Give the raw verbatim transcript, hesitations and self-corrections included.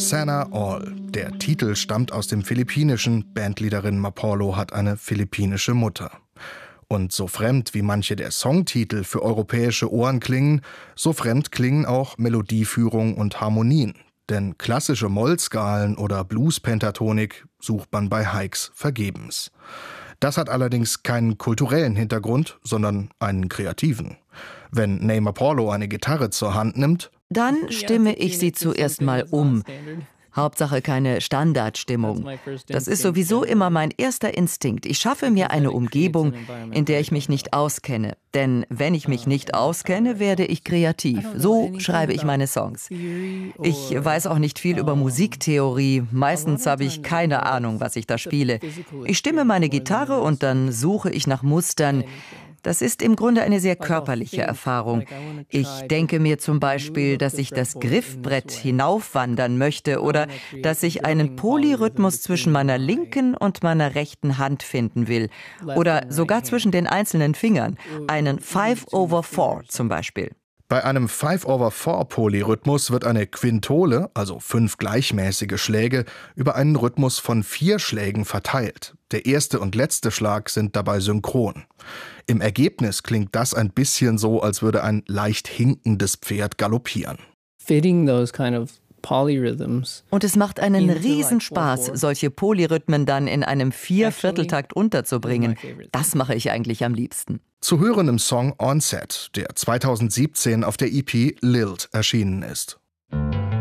Sana All. Der Titel stammt aus dem Philippinischen. Bandleaderin Mapolo hat eine philippinische Mutter. Und so fremd wie manche der Songtitel für europäische Ohren klingen, so fremd klingen auch Melodieführung und Harmonien. Denn klassische Mollskalen oder Blues-Pentatonik sucht man bei Hykes vergebens. Das hat allerdings keinen kulturellen Hintergrund, sondern einen kreativen. Wenn Ney Mapolo eine Gitarre zur Hand nimmt, dann stimme ich sie zuerst mal um. Hauptsache keine Standardstimmung. Das ist sowieso immer mein erster Instinkt. Ich schaffe mir eine Umgebung, in der ich mich nicht auskenne. Denn wenn ich mich nicht auskenne, werde ich kreativ. So schreibe ich meine Songs. Ich weiß auch nicht viel über Musiktheorie. Meistens habe ich keine Ahnung, was ich da spiele. Ich stimme meine Gitarre und dann suche ich nach Mustern. Das ist im Grunde eine sehr körperliche Erfahrung. Ich denke mir zum Beispiel, dass ich das Griffbrett hinaufwandern möchte oder dass ich einen Polyrhythmus zwischen meiner linken und meiner rechten Hand finden will. Oder sogar zwischen den einzelnen Fingern. Einen Five over Four zum Beispiel. Bei einem Five over Four Polyrhythmus wird eine Quintole, also fünf gleichmäßige Schläge, über einen Rhythmus von vier Schlägen verteilt. Der erste und letzte Schlag sind dabei synchron. Im Ergebnis klingt das ein bisschen so, als würde ein leicht hinkendes Pferd galoppieren. Fitting those kind of polyrhythms. Und es macht einen Riesenspaß, solche Polyrhythmen dann in einem Vier-Vierteltakt unterzubringen. Das mache ich eigentlich am liebsten. Zu hören im Song Onset, der zweitausendsiebzehn auf der E P Lilt erschienen ist.